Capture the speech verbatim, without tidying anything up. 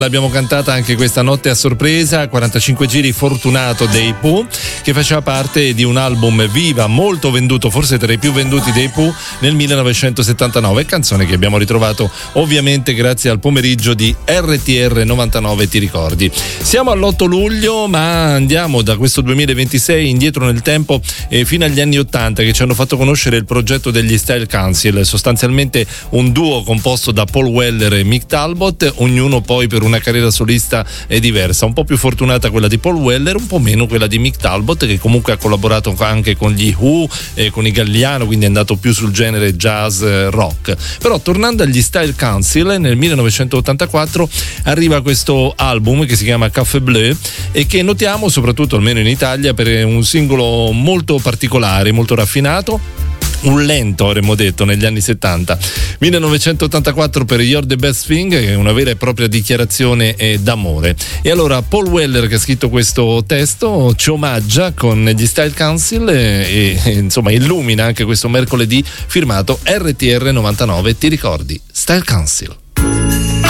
L'abbiamo cantata anche questa notte a sorpresa, quarantacinque giri Fortunato dei Pooh, che faceva parte di un album Viva molto venduto, forse tra i più venduti dei Pooh nel millenovecentosettantanove, canzone che abbiamo ritrovato ovviamente grazie al pomeriggio di R T R novantanove, ti ricordi. Siamo all'otto luglio, ma andiamo da questo duemilaventisei indietro nel tempo eh, fino agli anni ottanta, che ci hanno fatto conoscere il progetto degli Style Council, sostanzialmente un duo composto da Paul Weller e Mick Talbot, ognuno poi per un una carriera solista è diversa, un po' più fortunata quella di Paul Weller, un po' meno quella di Mick Talbot, che comunque ha collaborato anche con gli Who e con i Galliano, quindi è andato più sul genere jazz rock. Però tornando agli Style Council, nel millenovecentottantaquattro arriva questo album che si chiama Café Bleu e che notiamo soprattutto, almeno in Italia, per un singolo molto particolare, molto raffinato, un lento avremmo detto negli anni settanta. Millenovecentottantaquattro per You're the Best Thing, che è una vera e propria dichiarazione eh, d'amore. E allora Paul Weller, che ha scritto questo testo, ci omaggia con gli Style Council e, e insomma illumina anche questo mercoledì firmato R T R novantanove, ti ricordi? Style Council.